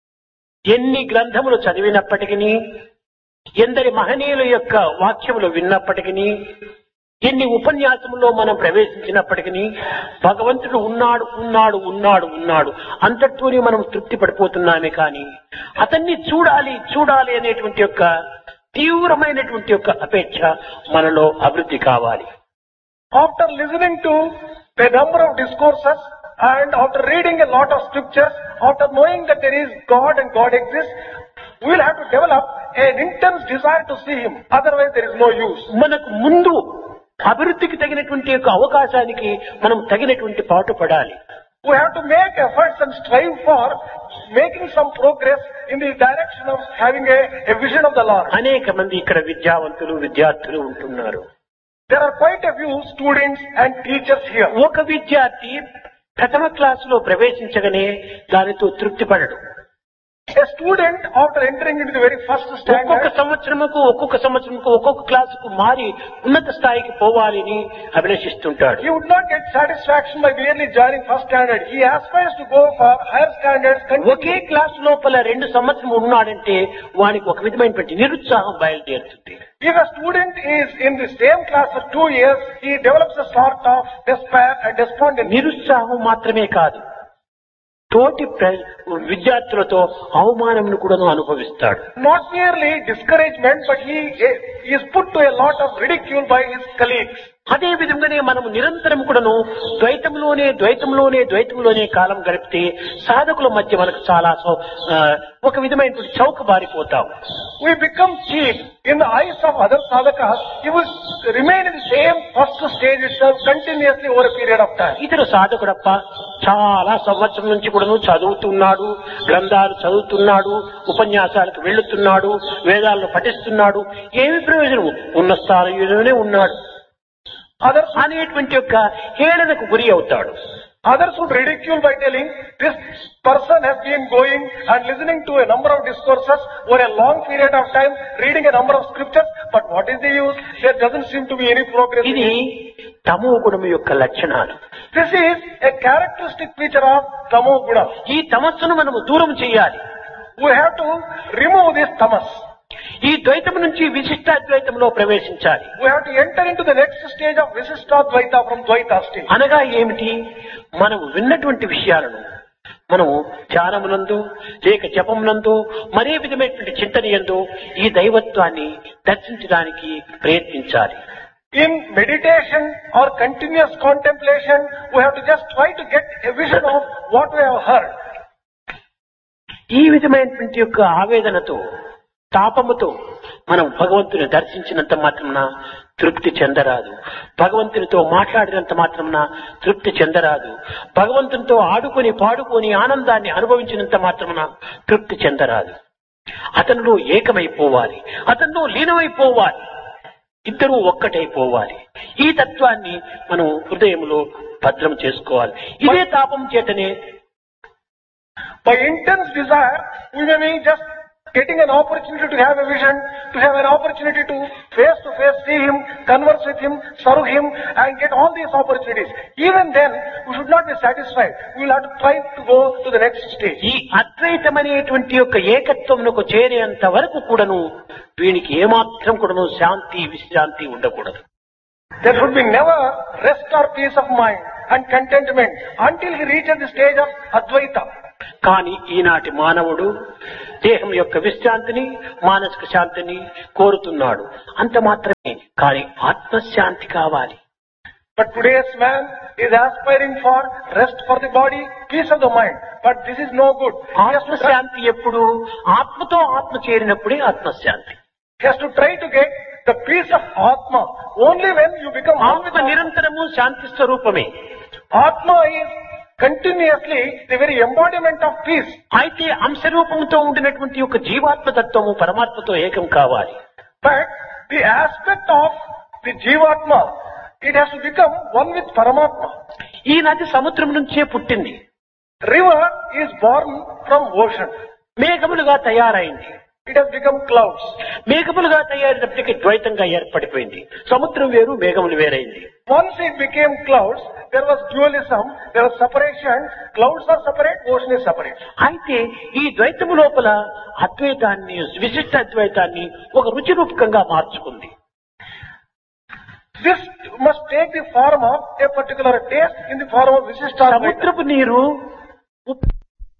Speaker 1: ఎన్ని గ్రంథములు చదివినప్పటికీ ఎందరి మహనీయుల యొక్క వాక్యములు విన్నప్పటికీ ఎన్ని ఉపన్యాసముల్లో మనం ప్రవేశించినప్పటికీ భగవంతుడు ఉన్నాడు ఉన్నాడు ఉన్నాడు ఉన్నాడు అంతటితోనే మనం తృప్తి పడిపోతున్నామే కానీ అతన్ని చూడాలి చూడాలి అనేటువంటి యొక్క తీవ్రమైనటువంటి యొక్క అపేక్ష మనలో అభివృద్ధి కావాలి.
Speaker 2: After listening to a number of discourses and after reading a lot of scriptures, after knowing that there is God and God exists, we will have to develop an intense desire to see Him. Otherwise there is no use.
Speaker 1: మనకు ముందు అభివృద్ధికి తగినటువంటి యొక్క అవకాశానికి మనం తగినటువంటి పాటు పడాలి.
Speaker 2: We have to make efforts and strive for making some progress in the direction of having a, a vision of the Lord.
Speaker 1: అనేక మంది ఇక్కడ విద్యావంతులు విద్యార్థులు ఉంటున్నారు.
Speaker 2: There are quite a few students and teachers here.
Speaker 1: ఒక విద్యార్థి ప్రథమ క్లాసులో ప్రవేశించగానే దానితో తృప్తి పడడు.
Speaker 2: A student, after entering into the very first
Speaker 1: ఒక్కొక్క
Speaker 2: standard,
Speaker 1: సంవత్సరముకు ఒక్కొక్క సంవత్సరముకు ఒక్కొక్క క్లాసుకు మారి ఉన్నత స్థాయికి పోవాలని అభిలషిస్తుంటాడు.
Speaker 2: he would not get satisfaction by merely joining first standard. He aspires to go for higher standards.
Speaker 1: Okay
Speaker 2: Continue.
Speaker 1: Class లోపల రెండు సంవత్సరం ఉన్నాడంటే వానికి ఒక విధమైనటువంటి నిరుత్సాహం బయలుదేరుతుంది.
Speaker 2: If a student is in the same class for two years, he develops a sort of despair and despondency.
Speaker 1: నిరుత్సాహం మాత్రమే కాదు, తోటి ప్ర- విద్యార్థులతో అవమానమును కూడా అనుభవిస్తాడు.
Speaker 2: Not merely discouragement, but he he is put to a lot of ridicule by his colleagues.
Speaker 1: అదే విధంగానే మనము నిరంతరం కూడాను ద్వైతంలోనే ద్వైతంలోనే ద్వైతంలోనే కాలం గడిపితే సాధకుల మధ్య మనకు చాలా సౌ- ఆ, ఒక విధమైనటువంటి చౌక బారిపోతాం.
Speaker 2: We become cheap in the eyes of other sadhakas. He will remain in the same first stage itself continuously over a period of time.
Speaker 1: ఇతర సాధకుడప్ప చాలా సంవత్సరం నుంచి కూడాను చదువుతున్నాడు, గ్రంథాలు చదువుతున్నాడు, ఉపన్యాసాలకు వెళ్తున్నాడు, వేదాలను పఠిస్తున్నాడు, ఏమి ప్రయోజనం? ఉన్న స్థాయిలోనే ఉన్నాడు
Speaker 2: Others,
Speaker 1: అనేటువంటి యొక్క హేళనకు గురి అవుతాడు.
Speaker 2: others would ridicule by telling this person has been going and listening to a number of discourses over a long period of time, reading a number of scriptures, but what is the use? There doesn't seem to be any progress.
Speaker 1: ఇది తమో గుణము యొక్క లక్షణాలు.
Speaker 2: This is a characteristic feature of tamo guna.
Speaker 1: ఈ తమస్సును మనము దూరం చేయాలి.
Speaker 2: We have to remove this tamas.
Speaker 1: ఈ ద్వైతం నుంచి విశిష్టాద్వైతంలో ప్రవేశించాలి.
Speaker 2: We have to enter into the next stage of Visishtadvaita from Dvaita stage.
Speaker 1: అనగా ఏమిటి? మనము విన్నటువంటి విషయాలను మనము ధ్యానమునందు లేక జపమునందు మరే విధమైనటువంటి చింతనయందు ఈ దైవత్వాన్ని దర్శించడానికి ప్రయత్నించాలి.
Speaker 2: In meditation or continuous contemplation, we have to just try to get a vision of what we have heard.
Speaker 1: ఈ విధమైనటువంటి యొక్క ఆవేదనతో తాపముతో మనం భగవంతుని దర్శించినంత మాత్రమున తృప్తి చెందరాదు. భగవంతునితో మాట్లాడినంత మాత్రమున తృప్తి చెందరాదు. భగవంతునితో ఆడుకొని పాడుకొని ఆనందాన్ని అనుభవించినంత మాత్రమున తృప్తి చెందరాదు. అతనిలో ఏకమైపోవాలి, అతనిలో లీనమైపోవాలి, ఇద్దరూ ఒక్కటైపోవాలి. ఈ తత్వాన్ని మనం హృదయంలో భద్రం చేసుకోవాలి. ఇదే తాపం చేతనే
Speaker 2: By intense desire, we may be just getting an opportunity to have a vision, to have an opportunity to face to face see Him, converse with Him, serve Him, and get all these opportunities. Even then, we should not be satisfied. We will have to try to go to the next stage.
Speaker 1: ఈ అద్వైతమనేటువంటి యొక్క ఏకత్వమునకు చేరేంత వరకు కూడాను వీనికి ఏమాత్రం కూడాను శాంతి విశ్రాంతి ఉండకూడదు.
Speaker 2: There should be never rest or peace of mind and contentment until he reaches the stage of Advaita.
Speaker 1: కానీ ఈనాటి మానవుడు దేహం యొక్క విశ్రాంతిని మానసిక శాంతిని కోరుతున్నాడు. అంత మాత్రమే. కానీ ఆత్మశాంతి కావాలి.
Speaker 2: But today's man is aspiring for rest for the body, peace of the mind. But this is no good. He has to try,
Speaker 1: ఆత్మశాంతి ఎప్పుడు ఆత్మతో ఆత్మ చేరినప్పుడే ఆత్మశాంతి.
Speaker 2: he has to try to get the peace of Atma. Only when you become one with
Speaker 1: ఆత్మ
Speaker 2: Atma.
Speaker 1: నిరంతరము శాంతి స్వరూపమే.
Speaker 2: Atma is continuously the very embodiment of peace.
Speaker 1: అయితే అంశరూపంతో ఉండినటువంటి ఒక జీవాత్మ తత్వము పరమాత్మతో ఏకం కావాలి.
Speaker 2: But the aspect of the Jivatma, it has to become one with Paramatma.
Speaker 1: ఈ నది సముద్రం నుంచే పుట్టింది.
Speaker 2: River is born from ocean.
Speaker 1: మేఘములుగా తయారైంది.
Speaker 2: It has become clouds.
Speaker 1: మేఘములుగా తయారైనప్పటికీ ద్వైతంగా ఏర్పడిపోయింది. సముద్రం వేరు, మేఘములు వేరైంది.
Speaker 2: Once it became clouds, there was dualism, there was separation. Clouds are separate, ocean is separate.
Speaker 1: అయితే ఈ ద్వైతము లోపల అద్వైతాన్ని, విశిష్ట అద్వైతాన్ని ఒక రుచి రూపకంగా మార్చుకుంది.
Speaker 2: This must take the form of a particular taste in the form of Visishta Advaita.
Speaker 1: సముద్రపు నీరు ఉప్పు,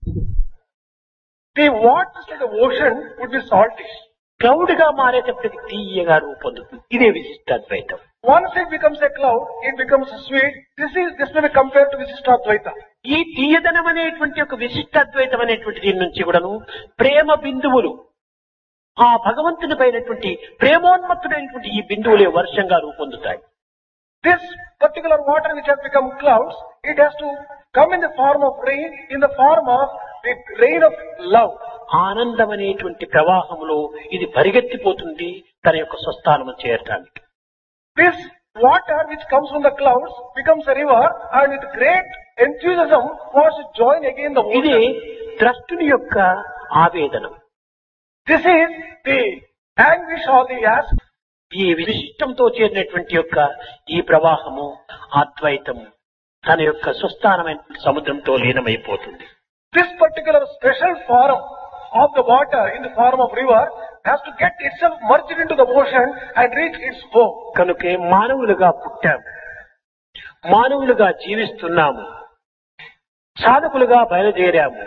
Speaker 2: The waters of the ocean would be salty.
Speaker 1: Cloud గా మారేటప్పటికి తీయగా రూపొందుతుంది. ఇదే విశిష్ట అద్వైతం.
Speaker 2: Once it becomes a cloud, it becomes sweet. This is this may be compared to Visishta Advaita.
Speaker 1: ఈ తీయదనం అనేటువంటి ఒక విశిష్ట అద్వైతం అనేటువంటి దీని నుంచి కూడాను ప్రేమ బిందువులు, ఆ భగవంతుని పైనటువంటి ప్రేమోన్మత్తుడైనటువంటి ఈ బిందువులే వర్షంగా రూపొందుతాయి.
Speaker 2: This particular water which has become clouds, it has to come in the form of rain, in the form of the rain of love.
Speaker 1: ఆనందం అనేటువంటి ప్రవాహంలో ఇది పరిగెత్తిపోతుంది తన యొక్క స్వస్థానము చేరటానికి.
Speaker 2: This water which comes from the clouds becomes a river, and with great enthusiasm wants to join again the
Speaker 1: ఇది
Speaker 2: ocean.
Speaker 1: ద్రష్టుని యొక్క ఆవేదనం.
Speaker 2: This is the anguish or the ask.
Speaker 1: ఈ విశిష్టంతో చేరినటువంటి యొక్క ఈ ప్రవాహము అద్వైతము తన యొక్క స్వస్థానమైన సముద్రంతో లీనమైపోతుంది.
Speaker 2: This particular special form of the water in the form of river has to get itself merged into the ocean and reach its home.
Speaker 1: కనుకే మానవులుగా పుట్టాము, మానవులుగా జీవిస్తున్నాము, సాధకులుగా బయలుదేరాము.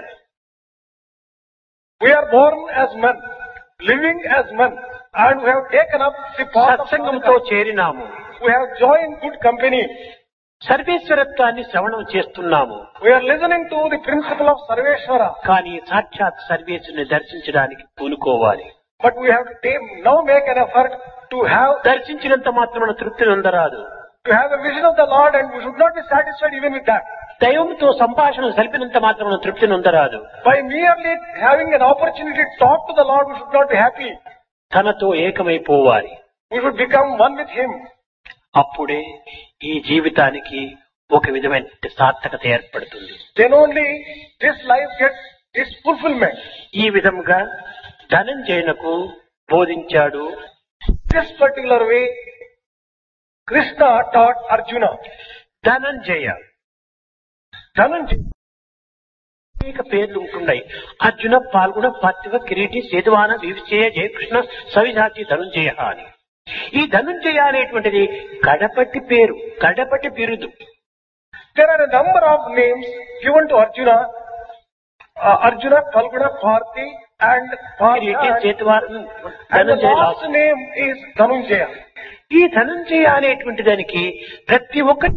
Speaker 2: We are born as men, living as men, and we have taken up the path of
Speaker 1: సత్సంగంతో
Speaker 2: sadhana.
Speaker 1: చేరినాము,
Speaker 2: We have joined good company.
Speaker 1: సర్వేశ్వరత్వాన్ని శ్రవణం చేస్తున్నాము.
Speaker 2: We are listening to the principle of Sarveshwara.
Speaker 1: కానీ సాక్షాత్ సర్వేశ్వరుని దర్శించడానికి పూనుకోవాలి.
Speaker 2: But we have to take, now make an effort to have
Speaker 1: దర్శించినంత మాత్రమున తృప్తి నొందరాదు.
Speaker 2: to have a vision of the Lord, and we should not be satisfied even with that.
Speaker 1: దైవంతో సంభాషణ సలిపినంత మాత్రమున తృప్తి నొందరాదు.
Speaker 2: By merely having an opportunity to talk to the Lord, we should not be happy.
Speaker 1: తనతో ఏకమైపోవాలి.
Speaker 2: We should become one with Him.
Speaker 1: అప్పుడే ఈ జీవితానికి ఒక విధమైన సార్థకత ఏర్పడుతుంది.
Speaker 2: Then only this life gets its fulfillment.
Speaker 1: ఈ విధంగా ధనంజయునకు బోధించాడు.
Speaker 2: This particular way, Krishna taught Arjuna.
Speaker 1: Dhananjaya
Speaker 2: Dhananjaya.
Speaker 1: అనేక పేర్లు ఉంటున్నాయి. అర్జున, పాల్గొన, పార్థివ, కిరీటి, సేతువాన, వివిచేయ, జయకృష్ణ, సవిధాచి, ధనుంజయ అని. ఈ ధనుంజయ అనేటువంటిది కడపటి పేరు, కడపటి బిరుదు.
Speaker 2: There are a number of names given to Arjuna. Uh, Arjuna, Falguna, Parthi, and
Speaker 1: Kireeti,
Speaker 2: Partha.
Speaker 1: సేతువాన,
Speaker 2: And the
Speaker 1: Dhanunjaya
Speaker 2: last name is Dhanunjaya.
Speaker 1: ఈ ధనంజయ అనేటువంటి దానికి ప్రతి ఒక్కరి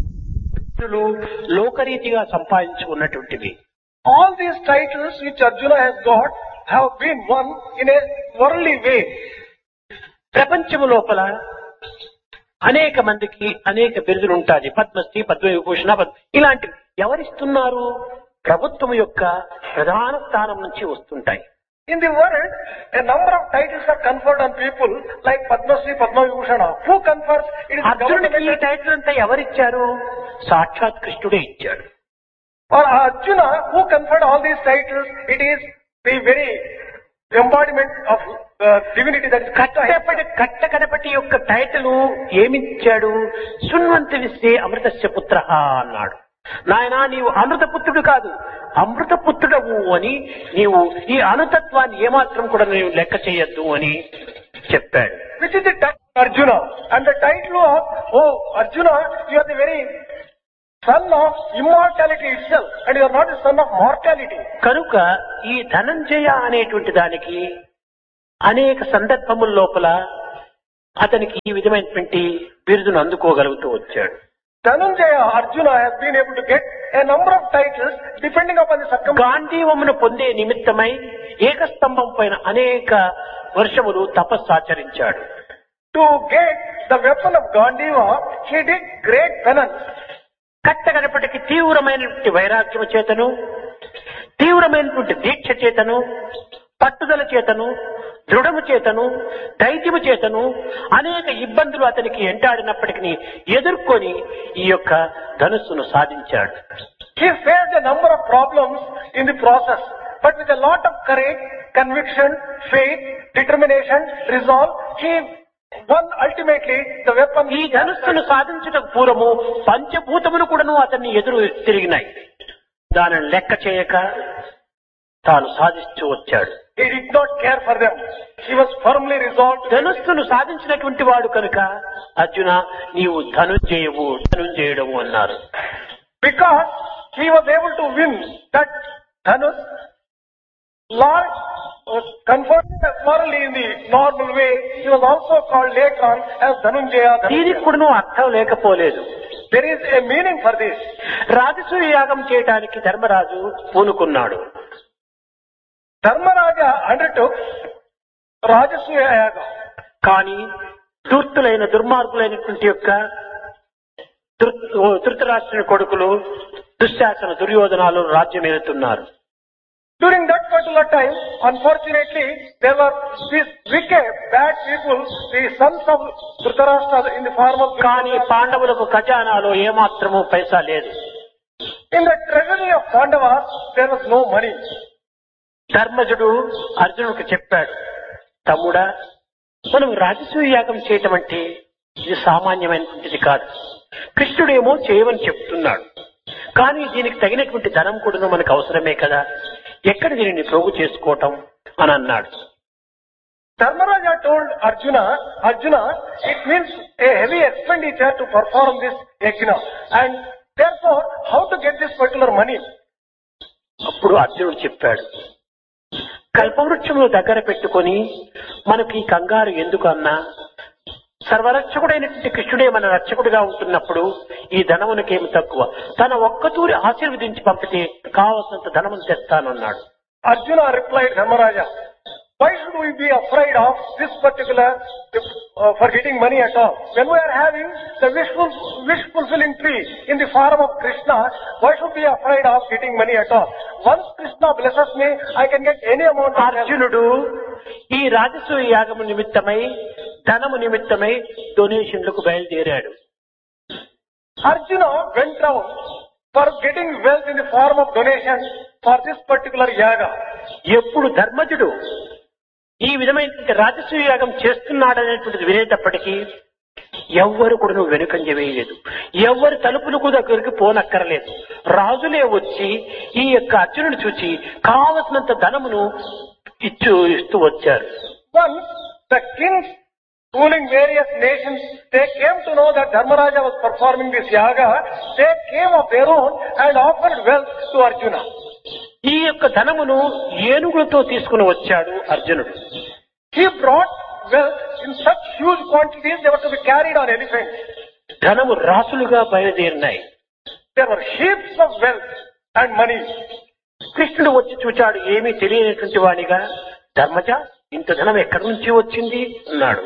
Speaker 1: లోకరీతిగా సంపాదించుకున్నటువంటివి.
Speaker 2: All these titles which Arjuna has got have been won in a worldly way.
Speaker 1: ప్రపంచము లోపల అనేక మందికి అనేక బిరుదులు ఉంటాయి. పద్మశ్రీ, పద్మవిభూషణ, పద్మ ఇలాంటివి ఎవరిస్తున్నారు? ప్రభుత్వం యొక్క ప్రధాన స్థానం నుంచి వస్తుంటాయి.
Speaker 2: In the world, a number of titles are conferred on people like Padma Shri, Padma Vibhushana. Who confers? It is the
Speaker 1: అర్జునుడికి ఈ
Speaker 2: government.
Speaker 1: టైటిల్ అంతా ఎవరిచ్చారు? సాక్షాత్ కృష్ణుడే ఇచ్చాడు.
Speaker 2: Or Arjuna, who conferred all these titles, it is the very embodiment of uh, divinity that is Krishna.
Speaker 1: కట్టపటి కట్ట కడపటి యొక్క టైటిల్ ఏమిచ్చాడు? శృణ్వంతి విశ్వే అమృతస్య పుత్ర అన్నాడు. నాయనా, నీవు అమృతపుత్రుడు కాదు, అమృతపుత్రుడవు అని నీవు ఈ అనుతత్వాన్ని ఏమాత్రం కూడా నీవు లెక్క చేయొద్దు అని చెప్పాడు.
Speaker 2: Which is the title of Arjuna. And the title of, oh Arjuna, you are the very son of immortality itself, and you are not the son of mortality.
Speaker 1: కనుక ఈ ధనంజయ అనేటువంటి దానికి అనేక సందర్భముల లోపల అతనికి ఈ విధమైనటువంటి బిరుదును అందుకోగలుగుతూ వచ్చాడు.
Speaker 2: Dhananjaya Arjuna has been able to get a number of titles depending upon the circumstances.
Speaker 1: గాంధీవమును పొందే నిమిత్తమై ఏకస్తంభం పైన అనేక వర్షములు తపస్సాచరించాడు.
Speaker 2: To get the weapon of Gandiva, he did great penance.
Speaker 1: కట్టగనప్పటికీ తీవ్రమైనటువంటి వైరాగ్యము చేతను, తీవ్రమైనటువంటి దీక్ష చేతను, పట్టుదల చేతను, దృఢము చేతను, ధైర్యము చేతను అనేక ఇబ్బందులు అతనికి ఎంటాడినప్పటికీ ఎదుర్కొని ఈ యొక్క ధనుస్సును సాధించాడు.
Speaker 2: He faced a number of problems in the process, but with a lot of courage, conviction, faith, determination, resolve, he won ultimately the weapon.
Speaker 1: ఈ ధనుస్సును సాధించటకు పూర్వము పంచభూతములు కూడాను అతన్ని ఎదురు తిరిగినాయి. దానిని లెక్క చేయక తాను సాధిస్తూ వచ్చాడు.
Speaker 2: He did not care for them. He was firmly resolved.
Speaker 1: ధనుస్సును సాధించినటువంటి వాడు కనుక అర్జున నీవు ధనుంజయవు ధనుంజయుడము అన్నారు.
Speaker 2: Because he was able to win that Dhanus, Lord was confirmed as morally in the normal way. He was also called later on as Dhanunjaya.
Speaker 1: దీనికి కూడా అర్థం లేకపోలేదు.
Speaker 2: There is a meaning for this.
Speaker 1: రాజసూయ యాగం చేయడానికి Dharmaraju పూనుకున్నాడు.
Speaker 2: Dharmaraja undertook Rajasuya Yaga.
Speaker 1: కానీ ధూర్తులైన దుర్మార్గులైనటువంటి యొక్క ధృతరాష్ట్రుని కొడుకులు Dushasana దుర్యోధనాలు రాజ్యమేలుతున్నారు.
Speaker 2: During that particular time, unfortunately, there were these wicked, bad people, the sons of Dhritarashtra in the form of...
Speaker 1: కానీ పాండవులకు ఖజానాలో ఏమాత్రము పైసా లేదు.
Speaker 2: In the treasury of Pandavas, there was no money.
Speaker 1: ధర్మజుడు అర్జునుడికి చెప్పాడు, తమ్ముడా మనం రాజసూయ యాగం చేయటం అంటే ఇది సామాన్యమైనటువంటిది కాదు. కృష్ణుడేమో చేయమని చెప్తున్నాడు, కానీ దీనికి తగినటువంటి ధనం కూడా మనకు అవసరమే కదా, ఎక్కడ దీనిని ప్రోగు చేసుకోవటం అని అన్నాడు.
Speaker 2: Dharmaraja told Arjuna, Arjuna, it means a heavy expenditure to perform this yajna, and therefore how to get this particular money?
Speaker 1: అప్పుడు అర్జునుడు చెప్పాడు, కల్పవృక్షమును దగ్గర పెట్టుకొని మనకి ఈ కంగారు ఎందుకు అన్నా, సర్వరక్షకుడైనటువంటి కృష్ణుడే మన రక్షకుడిగా ఉంటున్నప్పుడు ఈ ధనమునకేమి తక్కువ, తన ఒక్కతూరి ఆశీర్వదించి పంపితే కావలసినంత ధనమును తెస్తానన్నాడు.
Speaker 2: Arjuna replied, Dharmaraja, why should we be afraid of this particular uh, for getting money at all? When we are having the wish, wish fulfilling tree in the form of Krishna, why should we be afraid of getting money at all? Once Krishna blesses me, I can get any amount of help.
Speaker 1: అర్జునుడు ఈ రాజసూయ యాగము నిమిత్తమై ధనము నిమిత్తమై డొనేషన్లకు బయలుదేరాడు.
Speaker 2: Arjuna went down for getting wealth in the form of donation for this particular yaga.
Speaker 1: ఎప్పుడు ధర్మజుడు ఈ విధమైనటువంటి రాజసూయ యాగం చేస్తున్నాడనేటువంటిది వినేటప్పటికీ ఎవ్వరు కూడా నువ్వు వెనుకంజ వేయలేదు, ఎవ్వరు తలుపులకు దగ్గరికి పోనక్కరలేదు. రాజులే వచ్చి ఈ యొక్క అర్జునుడు చూచి కావలసినంత ధనమును ఇచ్చు ఇస్తూ వచ్చారు.
Speaker 2: Once the kings ruling various nations, they came to know that Dharmaraja was performing this yaga, they came of their own and offered wealth to Arjuna.
Speaker 1: ఈ యొక్క ధనమును ఏనుగులతో తీసుకుని వచ్చాడు అర్జునుడు.
Speaker 2: He brought wealth in such huge quantities, they were to be carried on elephants.
Speaker 1: ధనము రాసులుగా బయలుదేరినాయి.
Speaker 2: There were heaps of wealth and money.
Speaker 1: కృష్ణుడు వచ్చి చూచాడు, ఏమీ తెలియనటువంటి వాడిగా, ధర్మజ ఇంత ధనం ఎక్కడి నుంచి వచ్చింది అన్నాడు.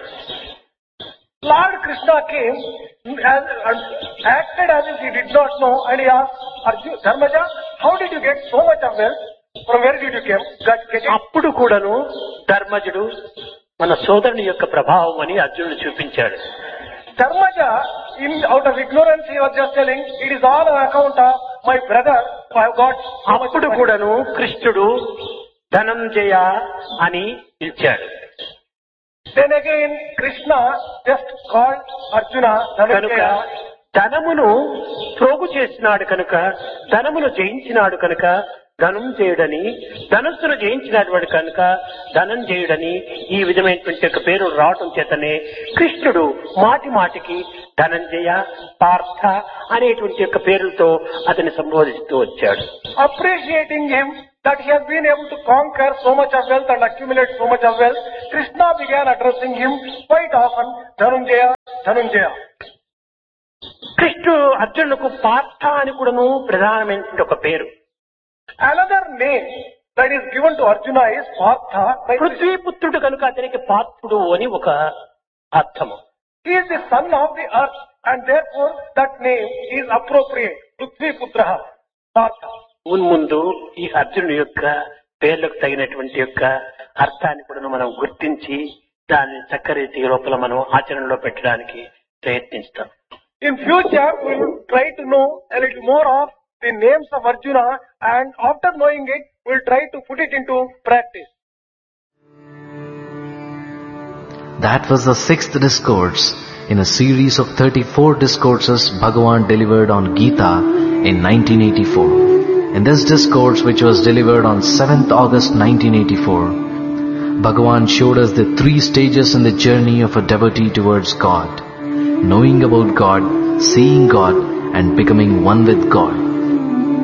Speaker 2: Lord Krishna came and, and acted as if he did not know, and he asked Arjuna, Dharmaja, how did you get so much of wealth? From where did you came, get, get it?
Speaker 1: అప్పుడు కూడాను ధర్మజుడు మన సోదరుని యొక్క ప్రభావం అని అర్జునుడు చూపించాడు.
Speaker 2: Dharmaja, in, out of ignorance, he was just telling, it is all on account of my brother who I have got so much
Speaker 1: అప్పుడు
Speaker 2: money.
Speaker 1: కూడాను కృష్ణుడు ధనంజయ అని పిలిచాడు.
Speaker 2: Then again, Krishna just called Arjuna
Speaker 1: కనుక
Speaker 2: Dhananjaya.
Speaker 1: ధనమును ప్రోగు చేసినాడు కనుక, ధనమును జయించినాడు కనుక ధనుంజయుడని, ధనుస్సును జయించినటువంటి కనుక ధనంజయుడని ఈ విధమైనటువంటి యొక్క పేరు రావటం చేతనే కృష్ణుడు మాటి మాటికి ధనంజయ, పార్థ అనేటువంటి యొక్క పేరులతో అతన్ని సంబోధిస్తూ వచ్చాడు.
Speaker 2: Appreciating him that he has been able to conquer so much of wealth and accumulate so much of wealth, Krishna began addressing him quite often, Dhananjaya, Dhananjaya.
Speaker 1: కృష్ణుడు అర్జునులకు పార్థ అని కూడాను ప్రధానమైనటువంటి ఒక పేరు.
Speaker 2: Another name that is given to Arjuna is Partha. by Krishna.
Speaker 1: పృథ్వీపుత్రుడు కనుక అతనికి పార్థుడు అని ఒక అర్థము.
Speaker 2: He is the son of the earth and therefore that name is appropriate. Prithviputraha, Partha.
Speaker 1: మున్ముందు ఈ అర్జునుడి యొక్క పేర్లకు తగినటువంటి యొక్క అర్థాన్ని కూడా మనం గుర్తించి దాన్ని చక్కరీతి లోపల మనం ఆచరణలో పెట్టడానికి ప్రయత్నిస్తాం.
Speaker 2: In future, we will try to know a little more of the names of Arjuna, and after knowing it, we will try to put it into practice.
Speaker 3: That was the sixth discourse in a series of thirty-four discourses Bhagavan delivered on Gita in nineteen eighty-four. In this discourse, which was delivered on seventh August nineteen eighty-four, Bhagavan showed us the three stages in the journey of a devotee towards God: knowing about God, seeing God, and becoming one with God.